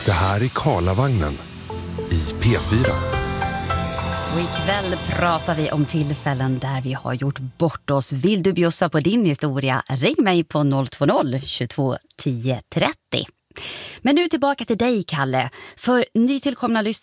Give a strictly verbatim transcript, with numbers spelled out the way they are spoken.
Det här är Karlavagnen i P fyra. Och ikväll pratar vi om tillfällen där vi har gjort bort oss. Vill du bjussa på din historia? Ring mig på noll två noll tjugotvå tio trettio. Men nu tillbaka till dig, Kalle. För nytillkomna lyssnare